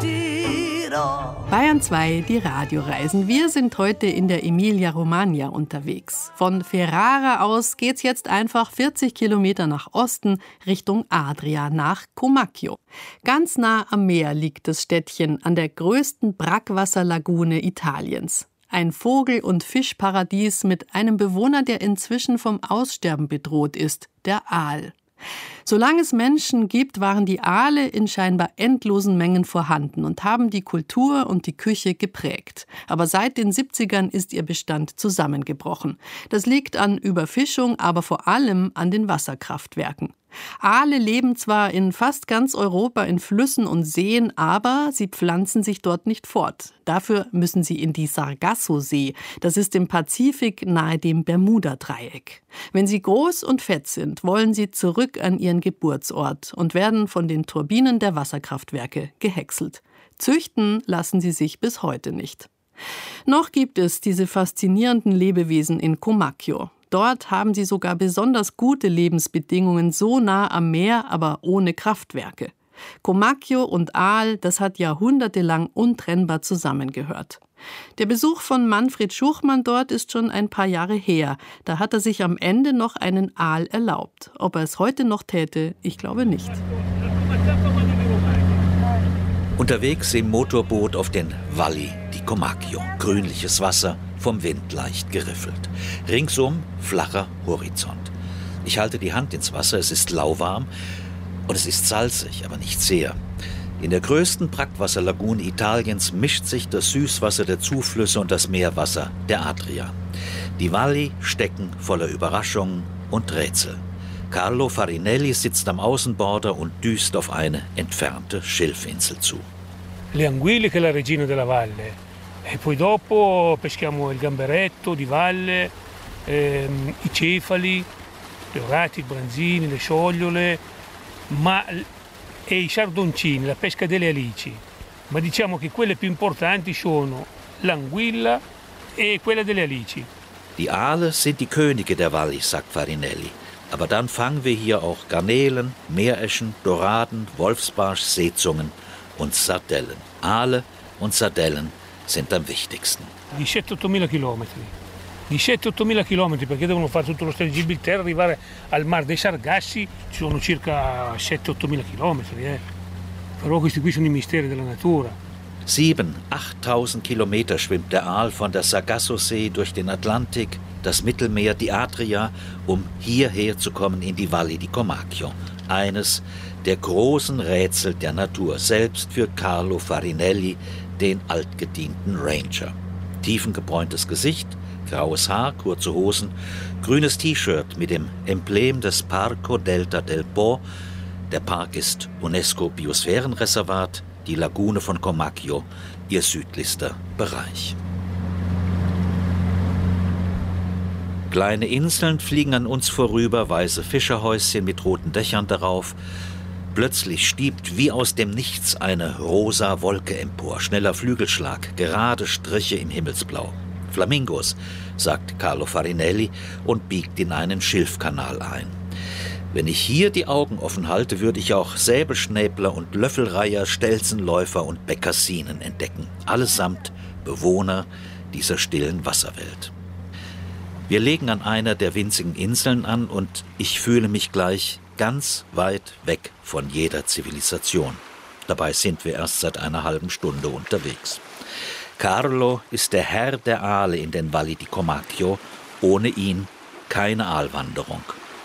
Bayern 2, die Radioreisen. Wir sind heute in der Emilia-Romagna unterwegs. Von Ferrara aus geht's jetzt einfach 40 Kilometer nach Osten Richtung Adria nach Comacchio. Ganz nah am Meer liegt das Städtchen an der größten Brackwasserlagune Italiens. Ein Vogel- und Fischparadies mit einem Bewohner, der inzwischen vom Aussterben bedroht ist, der Aal. Solange es Menschen gibt, waren die Aale in scheinbar endlosen Mengen vorhanden und haben die Kultur und die Küche geprägt. Aber seit den 70ern ist ihr Bestand zusammengebrochen. Das liegt an Überfischung, aber vor allem an den Wasserkraftwerken. Aale leben zwar in fast ganz Europa in Flüssen und Seen, aber sie pflanzen sich dort nicht fort. Dafür müssen sie in die Sargasso-See. Das ist im Pazifik nahe dem Bermuda-Dreieck. Wenn sie groß und fett sind, wollen sie zurück an ihren Geburtsort und werden von den Turbinen der Wasserkraftwerke gehäckselt. Züchten lassen sie sich bis heute nicht. Noch gibt es diese faszinierenden Lebewesen in Comacchio. Dort haben sie sogar besonders gute Lebensbedingungen, so nah am Meer, aber ohne Kraftwerke. Comacchio und Aal, das hat jahrhundertelang untrennbar zusammengehört. Der Besuch von Manfred Schuchmann dort ist schon ein paar Jahre her. Da hat er sich am Ende noch einen Aal erlaubt. Ob er es heute noch täte, ich glaube nicht. Unterwegs im Motorboot auf den Valli di Comacchio. Grünliches Wasser, vom Wind leicht geriffelt. Ringsum flacher Horizont. Ich halte die Hand ins Wasser, es ist lauwarm und es ist salzig, aber nicht sehr. In der größten Brackwasserlagune Italiens mischt sich das Süßwasser der Zuflüsse und das Meerwasser der Adria. Die Valli stecken voller Überraschungen und Rätsel. Carlo Farinelli sitzt am Außenborder und düst auf eine entfernte Schilfinsel zu. Le anguille che è la regina della valle. E poi dopo peschiamo il gamberetto di valle, i cefali, le orati, i branzini, le sciogliole, e i sardoncini, la pesca delle alici. Ma diciamo che quelle più importanti sono l'anguilla e quella delle alici. Die Aale sind die Könige der Valli, sagt Farinelli. Aber dann fangen wir hier auch Garnelen, Meereschen, Doraden, Wolfsbarsch, Seezungen und Sardellen. Aale und Sardellen sind am wichtigsten. 17.000 chilometri. 17.000 chilometri perché devono fare tutto lo Stretto di Gibilterra, arrivare al Mar dei Sargassi, ci sono circa 7.000-8.000 chilometri. Però questi qui sono i misteri della natura. 7.000-8.000 Kilometer schwimmt der Aal von der Sargasso-See durch den Atlantik, das Mittelmeer, die Adria, um hierher zu kommen in die Valli di Comacchio. Eines der großen Rätsel der Natur, selbst für Carlo Farinelli, den altgedienten Ranger. Tiefengebräuntes Gesicht, graues Haar, kurze Hosen, grünes T-Shirt mit dem Emblem des Parco Delta del Po. Der Park ist UNESCO-Biosphärenreservat, die Lagune von Comacchio, ihr südlichster Bereich. Kleine Inseln fliegen an uns vorüber, weiße Fischerhäuschen mit roten Dächern darauf. Plötzlich stiebt wie aus dem Nichts eine rosa Wolke empor, schneller Flügelschlag, gerade Striche im Himmelsblau. Flamingos, sagt Carlo Farinelli und biegt in einen Schilfkanal ein. Wenn ich hier die Augen offen halte, würde ich auch Säbelschnäbler und Löffelreiher, Stelzenläufer und Bekassinen entdecken. Allesamt Bewohner dieser stillen Wasserwelt. Wir legen an einer der winzigen Inseln an und ich fühle mich gleich ganz weit weg von jeder Zivilisation. Dabei sind wir erst seit einer halben Stunde unterwegs. Carlo ist der Herr der Aale in den Valli di Comacchio. Ohne ihn keine Aalwanderung.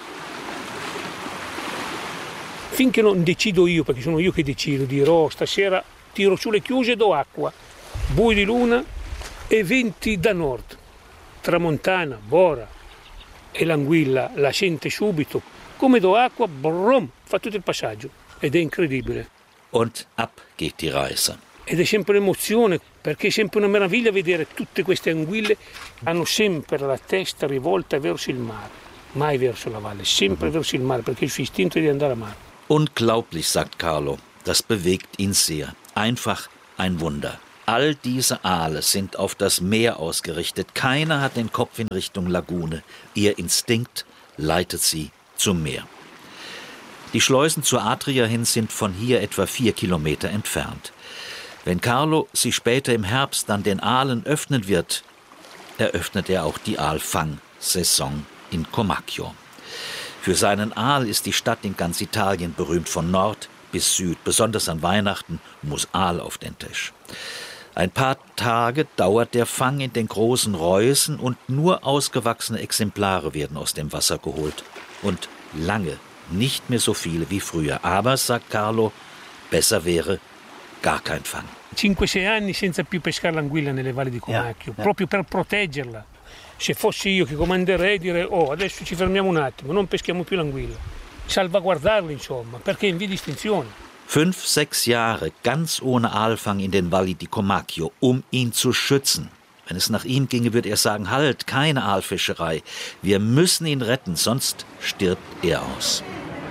Finché non decido io, perché sono io che decido, dirò stasera tiro su le chiuse e do acqua, bui di luna e venti da nord, tramontana, bora, e l'anguilla la sente subito, come do acqua, brum, fa tutto il passaggio ed è incredibile. Und ab geht die Reise. Ed è sempre un'emozione, perché è sempre una meraviglia vedere tutte queste anguille, hanno sempre la testa rivolta verso il mare, mai verso la valle, sempre verso il mare, perché il suo istinto è di andare a mare. Unglaublich, sagt Carlo. Das bewegt ihn sehr. Einfach ein Wunder. All diese Aale sind auf das Meer ausgerichtet. Keiner hat den Kopf in Richtung Lagune. Ihr Instinkt leitet sie zum Meer. Die Schleusen zur Adria hin sind von hier etwa 4 Kilometer entfernt. Wenn Carlo sie später im Herbst dann den Aalen öffnen wird, eröffnet er auch die Aalfang-Saison in Comacchio. Für seinen Aal ist die Stadt in ganz Italien berühmt, von Nord bis Süd. Besonders an Weihnachten muss Aal auf den Tisch. Ein paar Tage dauert der Fang in den großen Reusen und nur ausgewachsene Exemplare werden aus dem Wasser geholt. Und lange nicht mehr so viele wie früher. Aber, sagt Carlo, besser wäre gar kein Fang. 5-6 anni senza più pescare l'anguilla nelle valli di Comacchio, proprio per proteggerla. Se fossi io che comanderei direi, adesso ci fermiamo un attimo, non peschiamo più l'anguilla. Salvaguardarla, insomma, perché è in via di estinzione. 5-6 Jahre ganz ohne Aalfang in den Valli di Comacchio, um ihn zu schützen. Wenn es nach ihm ginge, würde er sagen, halt, keine Aalfischerei. Wir müssen ihn retten, sonst stirbt er aus.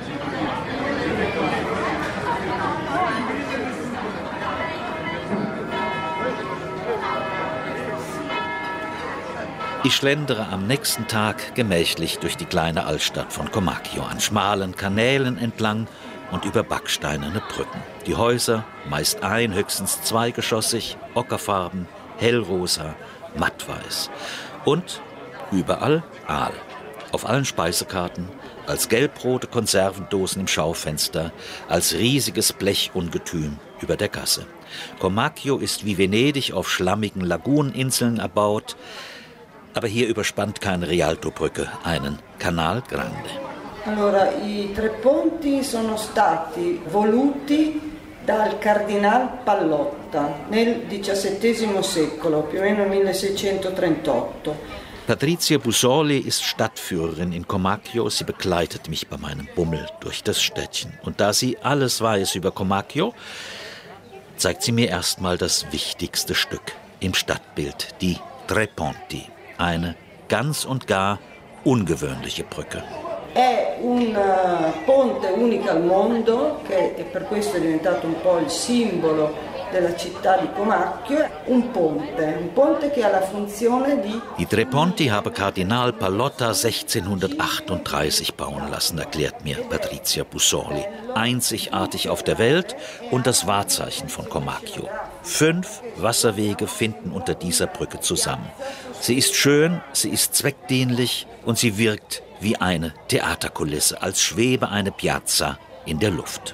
Ich schlendere am nächsten Tag gemächlich durch die kleine Altstadt von Comacchio, an schmalen Kanälen entlang und über backsteinerne Brücken. Die Häuser, meist höchstens zweigeschossig, ockerfarben, hellrosa, mattweiß. Und überall Aal. Auf allen Speisekarten, als gelbrote Konservendosen im Schaufenster, als riesiges Blechungetüm über der Gasse. Comacchio ist wie Venedig auf schlammigen Laguneninseln erbaut, aber hier überspannt keine Rialtobrücke einen Canal Grande. Allora, i tre ponti sono stati voluti dal Cardinal Pallotta nel XVII secolo, più o meno 1638. Patrizia Busoli ist Stadtführerin in Comacchio. Sie begleitet mich bei meinem Bummel durch das Städtchen. Und da sie alles weiß über Comacchio, zeigt sie mir erstmal das wichtigste Stück im Stadtbild, die Tre Ponti. Eine ganz und gar ungewöhnliche Brücke. È un ponte unico al mondo, che è per questo è diventato un po' il simbolo della città di Comacchio. Un ponte che ha la funzione di... Die Tre Ponti habe Kardinal Pallotta 1638 bauen lassen, erklärt mir Patrizia Busoli. Einzigartig auf der Welt und das Wahrzeichen von Comacchio. 5 Wasserwege finden unter dieser Brücke zusammen. Sie ist schön, sie ist zweckdienlich und sie wirkt wie eine Theaterkulisse, als schwebe eine Piazza in der Luft.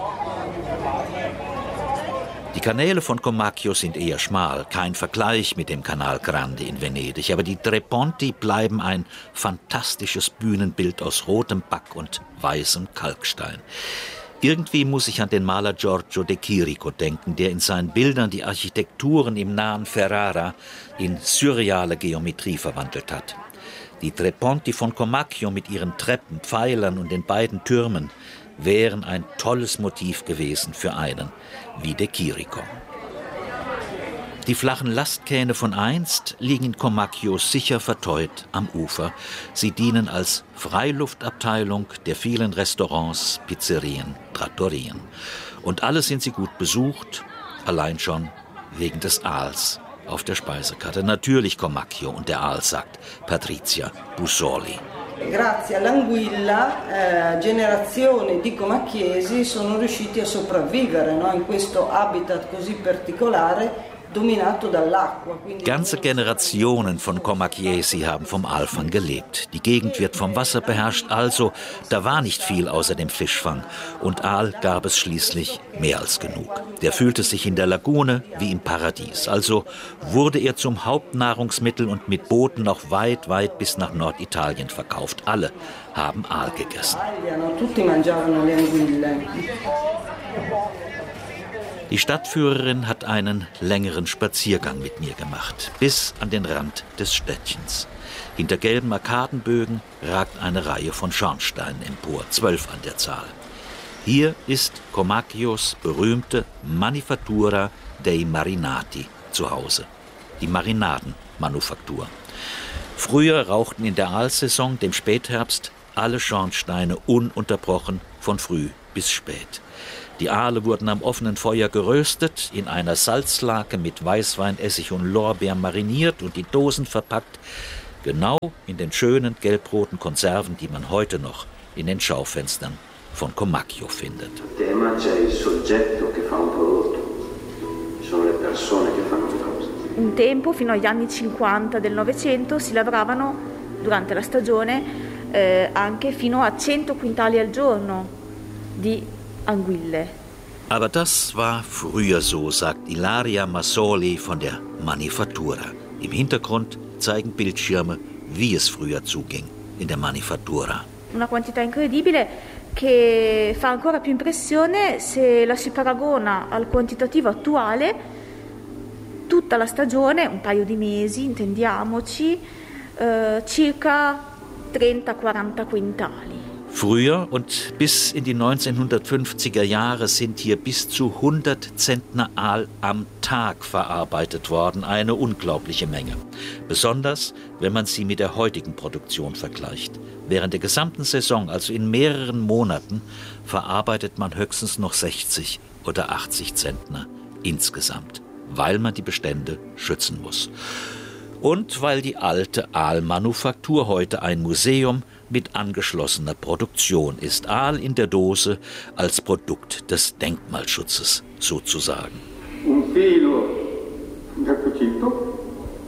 Die Kanäle von Comacchio sind eher schmal, kein Vergleich mit dem Canal Grande in Venedig, aber die Tre Ponti bleiben ein fantastisches Bühnenbild aus rotem Back und weißem Kalkstein. Irgendwie muss ich an den Maler Giorgio de Chirico denken, der in seinen Bildern die Architekturen im nahen Ferrara in surreale Geometrie verwandelt hat. Die Tre Ponti von Comacchio mit ihren Treppen, Pfeilern und den beiden Türmen wären ein tolles Motiv gewesen für einen wie de Chirico. Die flachen Lastkähne von einst liegen in Comacchio sicher verteut am Ufer. Sie dienen als Freiluftabteilung der vielen Restaurants, Pizzerien, Trattorien. Und alle sind sie gut besucht, allein schon wegen des Aals auf der Speisekarte. Natürlich Comacchio und der Aal, sagt Patrizia Busoli. Grazie all'anguilla generazioni di comacchiesi sono riusciti a sopravvivere, no? In questo habitat così particolare dominato dall'acqua. Ganze Generationen von Comacchiesi haben vom Aalfang gelebt. Die Gegend wird vom Wasser beherrscht, also da war nicht viel außer dem Fischfang. Und Aal gab es schließlich mehr als genug. Der fühlte sich in der Lagune wie im Paradies. Also wurde er zum Hauptnahrungsmittel und mit Booten noch weit, weit bis nach Norditalien verkauft. Alle haben Aal gegessen. Tutti mangiavano le anguille. Die Stadtführerin hat einen längeren Spaziergang mit mir gemacht, bis an den Rand des Städtchens. Hinter gelben Arkadenbögen ragt eine Reihe von Schornsteinen empor, 12 an der Zahl. Hier ist Comacchios berühmte Manifattura dei Marinati zu Hause, die Marinadenmanufaktur. Früher rauchten in der Aalsaison, dem Spätherbst, alle Schornsteine ununterbrochen von früh bis spät. Die Aale wurden am offenen Feuer geröstet, in einer Salzlake mit Weißwein, Essig und Lorbeer mariniert und die Dosen verpackt, genau in den schönen gelbroten Konserven, die man heute noch in den Schaufenstern von Comacchio findet. persone che fanno le cose. Un tempo, fino agli anni 50 del Novecento, si lavoravano durante la stagione anche fino a 100 quintali al giorno di anguille. Aber das war früher so, sagt Ilaria Massoli von der Manifattura. Im Hintergrund zeigen Bildschirme, wie es früher zuging in der Manifattura. Una quantità incredibile che fa ancora più impressione se la si paragona al quantitativo attuale. Tutta la stagione, un paio di mesi, intendiamoci, circa 30-40 Quintali. Früher und bis in die 1950er Jahre sind hier bis zu 100 Zentner Aal am Tag verarbeitet worden. Eine unglaubliche Menge. Besonders, wenn man sie mit der heutigen Produktion vergleicht. Während der gesamten Saison, also in mehreren Monaten, verarbeitet man höchstens noch 60 oder 80 Zentner insgesamt, weil man die Bestände schützen muss. Und weil die alte Aalmanufaktur heute ein Museum mit angeschlossener Produktion ist. Aal in der Dose als Produkt des Denkmalschutzes sozusagen. Un filo da cucito,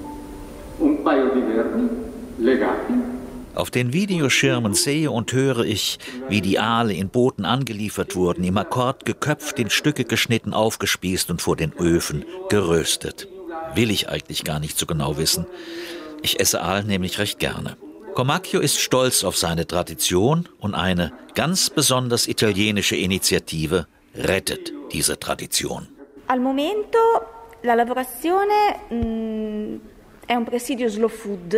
un paio di verni legati. Auf den Videoschirmen sehe und höre ich, wie die Aale in Booten angeliefert wurden, im Akkord geköpft, in Stücke geschnitten, aufgespießt und vor den Öfen geröstet. Will ich eigentlich gar nicht so genau wissen. Ich esse Aal nämlich recht gerne. Comacchio ist stolz auf seine Tradition und eine ganz besonders italienische Initiative rettet diese Tradition. Al momento la lavorazione è un presidio slow food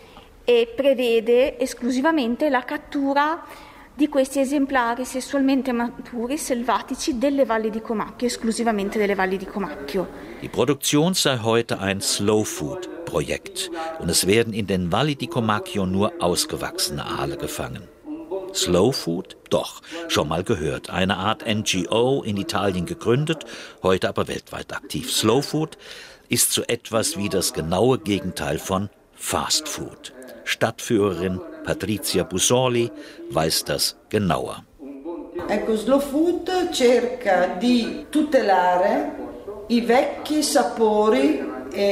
e prevede esclusivamente la cattura di questi esemplari sessualmente maturi selvatici delle valli di Comacchio, esclusivamente delle valli di Comacchio. Die Produktion sei heute ein Slow-Food-Projekt und es werden in den Valli di Comacchio nur ausgewachsene Aale gefangen. Slow Food? Doch, schon mal gehört. Eine Art NGO in Italien gegründet, heute aber weltweit aktiv. Slow Food ist so etwas wie das genaue Gegenteil von Fast Food. Stadtführerin Patrizia Busoli weiß das genauer. Ecco, Slow Food cerca di tutelare i vecchi sapori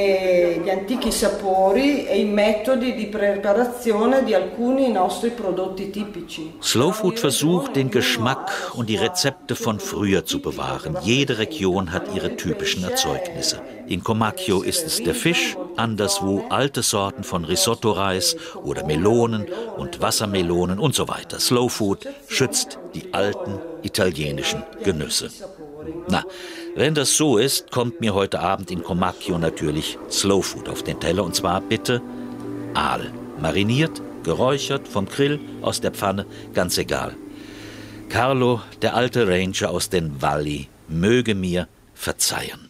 e gli antichi sapori e i metodi di preparazione di alcuni nostri prodotti tipici. Slow Food versucht, den Geschmack und die Rezepte von früher zu bewahren. Jede Region hat ihre typischen Erzeugnisse. In Comacchio ist es der Fisch, anderswo alte Sorten von Risotto-Reis oder Melonen und Wassermelonen und so weiter. Slow Food schützt die alten italienischen Genüsse. Na, wenn das so ist, kommt mir heute Abend in Comacchio natürlich Slow Food auf den Teller. Und zwar bitte Aal. Mariniert, geräuchert, vom Grill, aus der Pfanne, ganz egal. Carlo, der alte Ranger aus den Valli, möge mir verzeihen.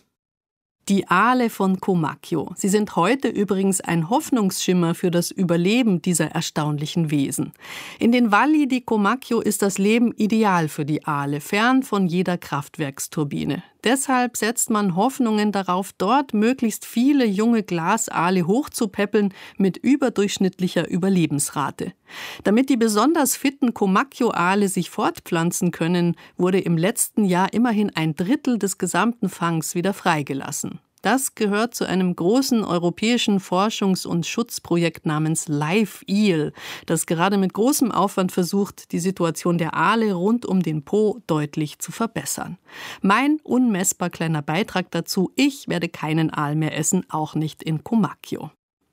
Die Aale von Comacchio. Sie sind heute übrigens ein Hoffnungsschimmer für das Überleben dieser erstaunlichen Wesen. In den Valli di Comacchio ist das Leben ideal für die Aale, fern von jeder Kraftwerksturbine. Deshalb setzt man Hoffnungen darauf, dort möglichst viele junge Glasaale hochzupäppeln mit überdurchschnittlicher Überlebensrate. Damit die besonders fitten Comacchio-Aale sich fortpflanzen können, wurde im letzten Jahr immerhin 1/3 des gesamten Fangs wieder freigelassen. Das gehört zu einem großen europäischen Forschungs- und Schutzprojekt namens Live Eel, das gerade mit großem Aufwand versucht, die Situation der Aale rund um den Po deutlich zu verbessern. Mein unmessbar kleiner Beitrag dazu: Ich werde keinen Aal mehr essen, auch nicht in Comacchio.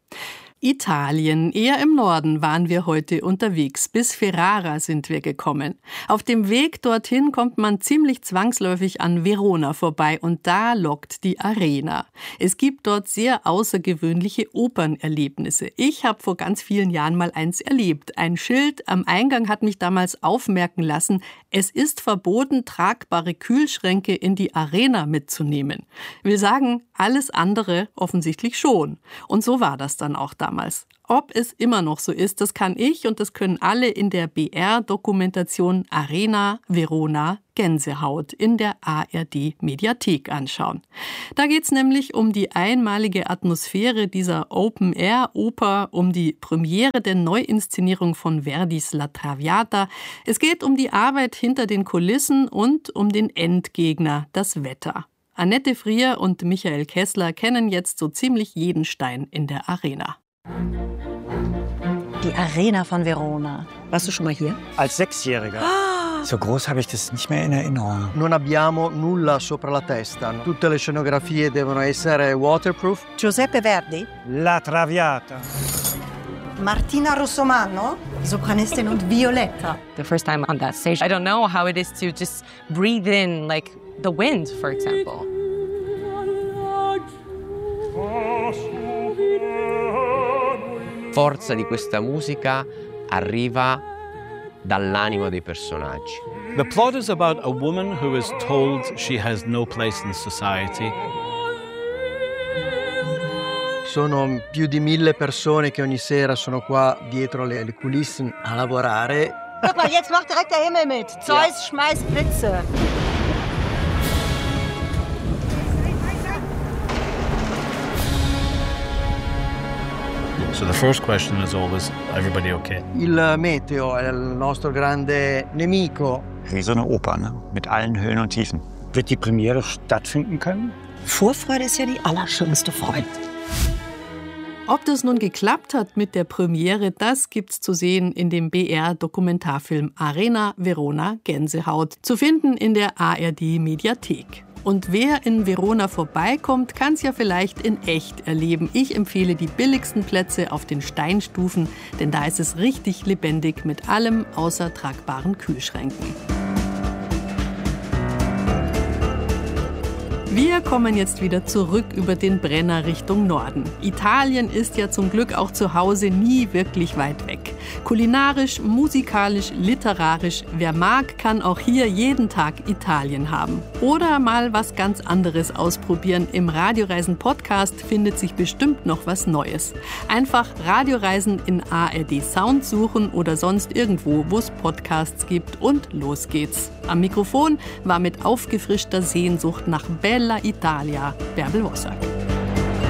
Italien. Eher im Norden waren wir heute unterwegs. Bis Ferrara sind wir gekommen. Auf dem Weg dorthin kommt man ziemlich zwangsläufig an Verona vorbei und da lockt die Arena. Es gibt dort sehr außergewöhnliche Opernerlebnisse. Ich habe vor ganz vielen Jahren mal eins erlebt. Ein Schild am Eingang hat mich damals aufmerken lassen: Es ist verboten, tragbare Kühlschränke in die Arena mitzunehmen. Will sagen, alles andere offensichtlich schon. Und so war das dann auch damals. Ob es immer noch so ist, das kann ich und das können alle in der BR-Dokumentation Arena Verona Gänsehaut in der ARD-Mediathek anschauen. Da geht es nämlich um die einmalige Atmosphäre dieser Open-Air-Oper, um die Premiere der Neuinszenierung von Verdis La Traviata. Es geht um die Arbeit hinter den Kulissen und um den Endgegner, das Wetter. Annette Frier und Michael Kessler kennen jetzt so ziemlich jeden Stein in der Arena. Die Arena von Verona. Warst du schon mal hier? Als Sechsjähriger. So groß habe ich das nicht mehr in Erinnerung. Non abbiamo nulla sopra la testa. Tutte le scenografie devono essere waterproof. Giuseppe Verdi? La Traviata. Martina Russomano, Sopranistin und Violetta. The first time on that stage, I don't know how it is to just breathe in, like the wind, for example. Forza di questa musica arriva dall'anima dei personaggi. The plot is about a woman who is told she has no place in society. Sono più di 1000 persone che ogni sera sono qua dietro le culisse a lavorare. Guck mal, jetzt macht direkt der Himmel mit. Zeus schmeißt Blitze. So the first question is always, everybody okay? Il meteo è il nostro grande nemico. Wie so eine Oper, ne? Mit allen Höhen und Tiefen. Wird die Premiere stattfinden können? Vorfreude ist ja die allerschönste Freude. Ob das nun geklappt hat mit der Premiere, das gibt's zu sehen in dem BR-Dokumentarfilm Arena Verona Gänsehaut, zu finden in der ARD-Mediathek. Und wer in Verona vorbeikommt, kann es ja vielleicht in echt erleben. Ich empfehle die billigsten Plätze auf den Steinstufen, denn da ist es richtig lebendig mit allem außer tragbaren Kühlschränken. Wir kommen jetzt wieder zurück über den Brenner Richtung Norden. Italien ist ja zum Glück auch zu Hause nie wirklich weit weg. Kulinarisch, musikalisch, literarisch, wer mag, kann auch hier jeden Tag Italien haben. Oder mal was ganz anderes ausprobieren. Im Radioreisen-Podcast findet sich bestimmt noch was Neues. Einfach Radioreisen in ARD Sound suchen oder sonst irgendwo, wo es Podcasts gibt, und los geht's. Am Mikrofon war mit aufgefrischter Sehnsucht nach Bella Italia Bärbel Wossack.